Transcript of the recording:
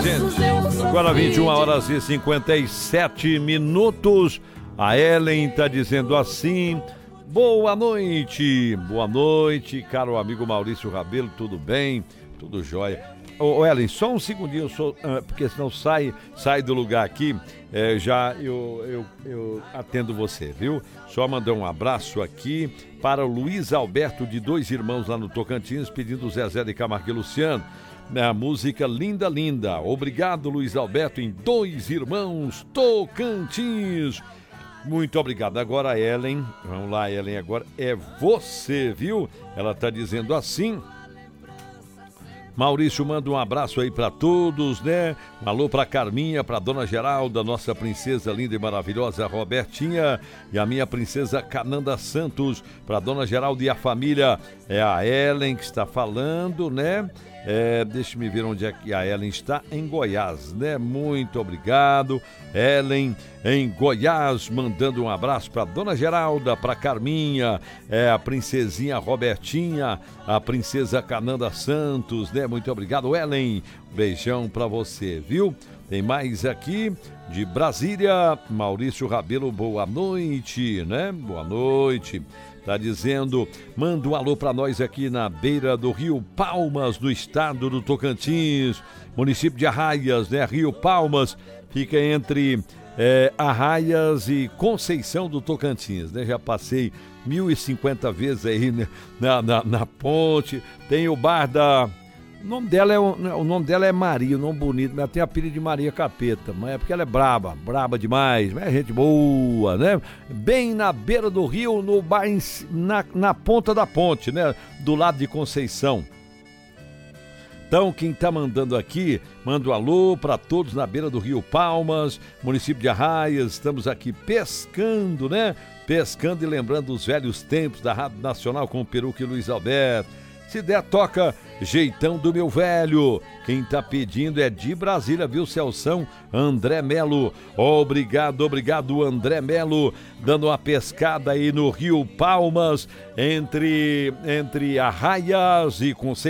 gente. Agora 21 horas e 57 minutos. A Ellen tá dizendo assim: boa noite, caro amigo Maurício Rabelo, tudo bem? Tudo jóia. Ô Ellen, só um segundinho, porque senão sai do lugar aqui, já eu atendo você, viu? Só mandar um abraço aqui para o Luiz Alberto de Dois Irmãos lá no Tocantins, pedindo Zezé de Camargo e Luciano, a música Linda Linda. Obrigado, Luiz Alberto, em Dois Irmãos, Tocantins. Muito obrigado. Agora a Ellen, vamos lá, Ellen, agora é você, viu? Ela tá dizendo assim: Maurício, manda um abraço aí pra todos, né? Um alô pra Carminha, pra Dona Geralda, nossa princesa linda e maravilhosa Robertinha, e a minha princesa Cananda Santos, pra Dona Geralda e a família. É a Ellen que está falando, né? Deixa-me ver onde é que a Ellen está, em Goiás, né? Muito obrigado, Ellen, em Goiás, mandando um abraço para Dona Geralda, para Carminha, a princesinha Robertinha, a princesa Cananda Santos, né? Muito obrigado, Ellen, beijão para você, viu? Tem mais aqui de Brasília, Maurício Rabelo, boa noite, né? Boa noite. Tá dizendo, manda um alô pra nós aqui na beira do Rio Palmas, no estado do Tocantins, município de Arraias, né? Rio Palmas fica entre Arraias e Conceição do Tocantins, né? Já passei 1050 vezes aí, né? na ponte. Tem o bar da... O nome dela é Maria, um nome bonito, mas ela tem apelido de Maria Capeta, mas é porque ela é braba demais, mas é gente boa, né? Bem na beira do rio, no bar, na ponta da ponte, né? Do lado de Conceição. Então, quem tá mandando aqui, manda um alô para todos na beira do Rio Palmas, município de Arraias. Estamos aqui pescando, né? Pescando e lembrando os velhos tempos da Rádio Nacional com o Peruca e Luiz Alberto. Se der, toca Jeitão do Meu Velho. Quem tá pedindo é de Brasília, viu, Celção? André Melo. Obrigado, André Melo. Dando uma pescada aí no Rio Palmas, entre Arraias e Conceição.